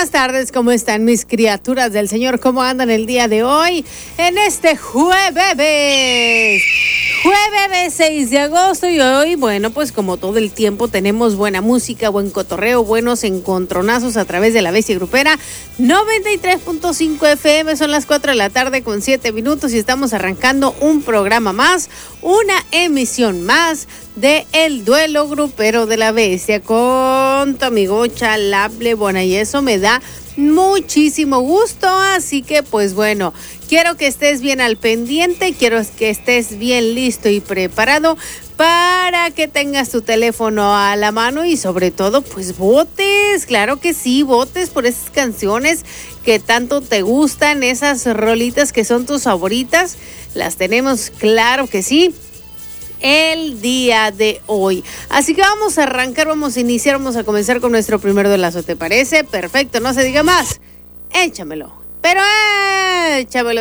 buenas tardes, ¿cómo están mis criaturas del Señor? ¿Cómo andan el día de hoy? En este jueves 6 de agosto y hoy, bueno, pues como todo el tiempo tenemos buena música, buen cotorreo, buenos encontronazos a través de La Bestia Grupera 93.5 FM, son las 4 de la tarde con 7 minutos y estamos arrancando un programa más, una emisión más de El Duelo Grupero de La Bestia con tu amigo Chalable Bona, y eso me da muchísimo gusto, así que pues bueno, quiero que estés bien al pendiente, quiero que estés bien listo y preparado para que tengas tu teléfono a la mano y sobre todo pues votes, claro que sí, votes por esas canciones que tanto te gustan, esas rolitas que son tus favoritas, las tenemos, claro que sí, el día de hoy. Así que vamos a arrancar, vamos a iniciar, vamos a comenzar con nuestro primer duelazo, ¿te parece? Perfecto, no se diga más. Échamelo, pero échamelo.